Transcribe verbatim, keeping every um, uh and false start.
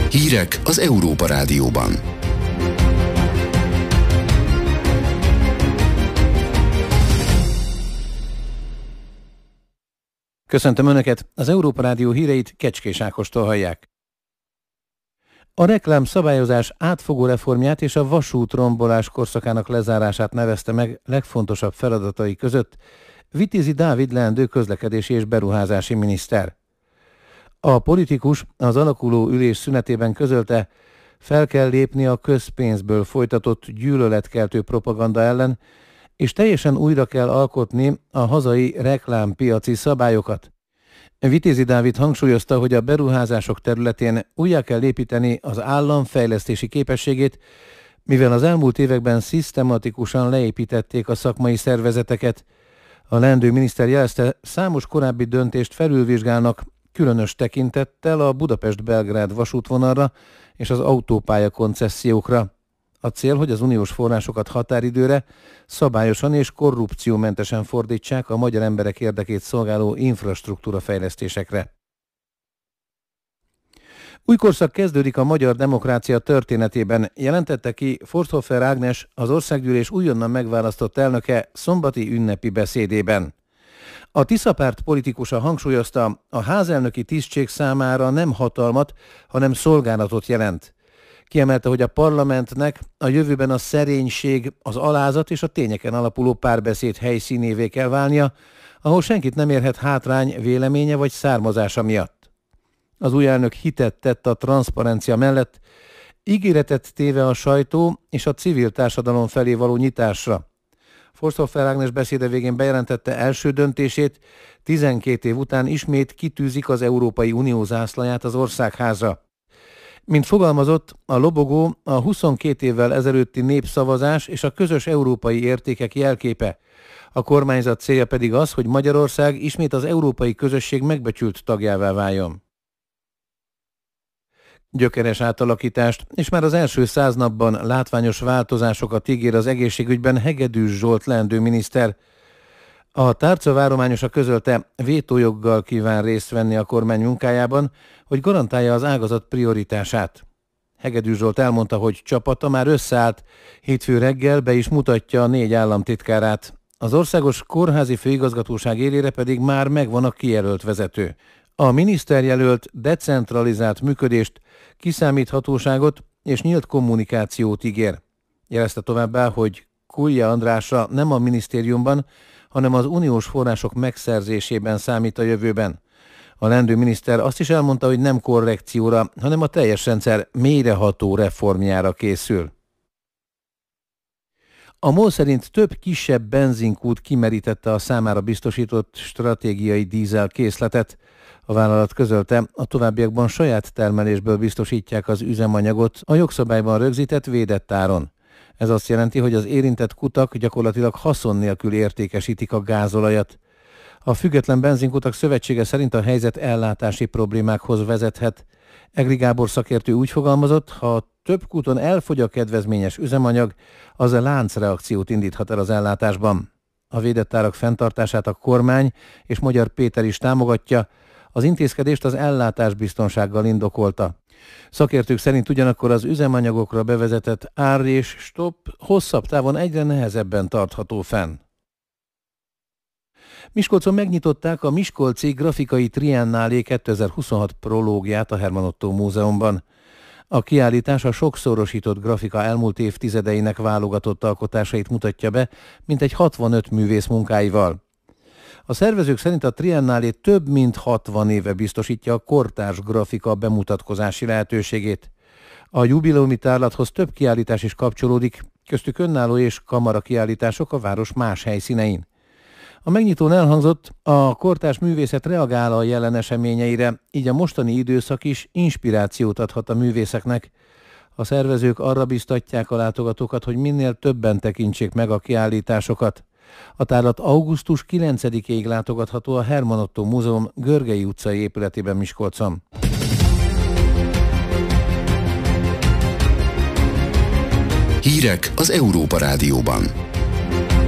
Hírek az Európa Rádióban. Köszöntöm Önöket, az Európa Rádió híreit Kecskés Ákostól hallják. A reklám szabályozás átfogó reformját és a vasútrombolás korszakának lezárását nevezte meg legfontosabb feladatai között Vitézi Dávid leendő közlekedési és beruházási miniszter. A politikus az alakuló ülés szünetében közölte, fel kell lépni a közpénzből folytatott gyűlöletkeltő propaganda ellen, és teljesen újra kell alkotni a hazai reklámpiaci szabályokat. Vitézi Dávid hangsúlyozta, hogy a beruházások területén újjá kell építeni az állam fejlesztési képességét, mivel az elmúlt években szisztematikusan leépítették a szakmai szervezeteket. A leendő miniszter jelezte, számos korábbi döntést felülvizsgálnak, különös tekintettel a Budapest-Belgrád vasútvonalra és az autópálya koncessziókra. A cél, hogy az uniós forrásokat határidőre, szabályosan és korrupciómentesen fordítsák a magyar emberek érdekét szolgáló infrastruktúra fejlesztésekre. Új korszak kezdődik a magyar demokrácia történetében, jelentette ki Forsthofer Ágnes, az országgyűlés újonnan megválasztott elnöke szombati ünnepi beszédében. A Tisza párt politikusa hangsúlyozta, a házelnöki tisztség számára nem hatalmat, hanem szolgálatot jelent. Kiemelte, hogy a parlamentnek a jövőben a szerénység, az alázat és a tényeken alapuló párbeszéd helyszínévé kell válnia, ahol senkit nem érhet hátrány véleménye vagy származása miatt. Az új elnök hitet tett a transzparencia mellett, ígéretet téve a sajtó és a civil társadalom felé való nyitásra. Forsthofer Ágnes beszéde végén bejelentette első döntését, tizenkét év után ismét kitűzik az Európai Unió zászlaját az országházra. Mint fogalmazott, a lobogó a huszonkét évvel ezelőtti népszavazás és a közös európai értékek jelképe. A kormányzat célja pedig az, hogy Magyarország ismét az európai közösség megbecsült tagjává váljon. Gyökeres átalakítást és már az első száz napban látványos változásokat ígér az egészségügyben Hegedűs Zsolt leendő miniszter. A tárca várományosa közölte, vétójoggal kíván részt venni a kormány munkájában, hogy garantálja az ágazat prioritását. Hegedűs Zsolt elmondta, hogy csapata már összeállt, hétfő reggel be is mutatja a négy államtitkárát. Az Országos Kórházi Főigazgatóság élére pedig már megvan a kijelölt vezető. A miniszterjelölt decentralizált működést, kiszámíthatóságot és nyílt kommunikációt ígér. Jelezte továbbá, hogy Kulja Andrásra nem a minisztériumban, hanem az uniós források megszerzésében számít a jövőben. A leendő miniszter azt is elmondta, hogy nem korrekcióra, hanem a teljes rendszer mélyreható reformjára készül. A MOL szerint több kisebb benzinkút kimerítette a számára biztosított stratégiai dízel készletet. A vállalat közölte, a továbbiakban saját termelésből biztosítják az üzemanyagot a jogszabályban rögzített védett áron. Ez azt jelenti, hogy az érintett kutak gyakorlatilag haszon nélkül értékesítik a gázolajat. A Független Benzinkutak Szövetsége szerint a helyzet ellátási problémákhoz vezethet. Egri Gábor szakértő úgy fogalmazott, ha több kúton elfogy a kedvezményes üzemanyag, az a láncreakciót indíthat el az ellátásban. A védett árak fenntartását a kormány és Magyar Péter is támogatja, az intézkedést az ellátásbiztonsággal indokolta. Szakértők szerint ugyanakkor az üzemanyagokra bevezetett ár és stop hosszabb távon egyre nehezebben tartható fenn. Miskolcon megnyitották a Miskolci Grafikai Triennálé kétezer-huszonhat prológiát a Herman Ottó Múzeumban. A kiállítás a sokszorosított grafika elmúlt évtizedeinek válogatott alkotásait mutatja be, mintegy hatvanöt művész munkáival. A szervezők szerint a Triennálé több mint hatvan éve biztosítja a kortárs grafika bemutatkozási lehetőségét. A jubileumi tárlathoz több kiállítás is kapcsolódik, köztük önálló és kamara kiállítások a város más helyszínein. A megnyitón elhangzott, a kortárs művészet reagál a jelen eseményeire, így a mostani időszak is inspirációt adhat a művészeknek. A szervezők arra biztatják a látogatókat, hogy minél többen tekintsék meg a kiállításokat. A tárlat augusztus kilencedikéig látogatható a Herman Ottó Múzeum Görgei utcai épületében Miskolcon. Hírek az Európa Rádióban.